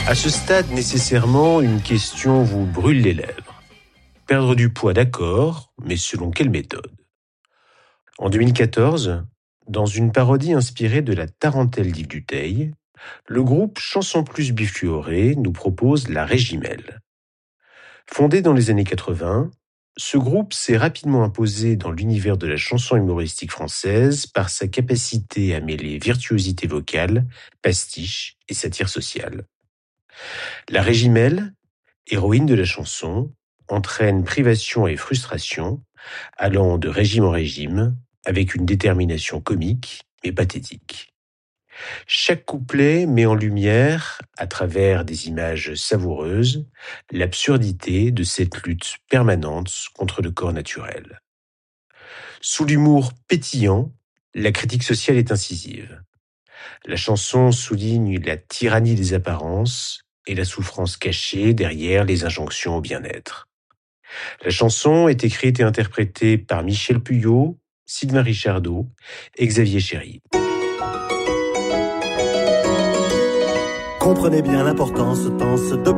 À ce stade, nécessairement, une question vous brûle les lèvres. Perdre du poids, d'accord, mais selon quelle méthode ? En 2014, dans une parodie inspirée de la tarentelle d'Yves Duteil, le groupe Chanson Plus Bifluoré nous propose la Régimel. Fondé dans les années 80, ce groupe s'est rapidement imposé dans l'univers de la chanson humoristique française par sa capacité à mêler virtuosité vocale, pastiche et satire sociale. La Régimel, héroïne de la chanson, entraîne privation et frustration, allant de régime en régime, avec une détermination comique mais pathétique. Chaque couplet met en lumière, à travers des images savoureuses, l'absurdité de cette lutte permanente contre le corps naturel. Sous l'humour pétillant, la critique sociale est incisive. La chanson souligne la tyrannie des apparences et la souffrance cachée derrière les injonctions au bien-être. La chanson est écrite et interprétée par Michel Puyot, Sylvain Richardot et Xavier Chéry. Comprenez bien l'importance, tense de